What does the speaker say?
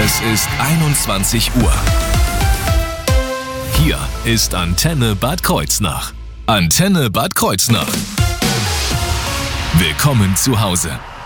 Es ist 21 Uhr. Hier ist Antenne Bad Kreuznach. Antenne Bad Kreuznach. Willkommen zu Hause.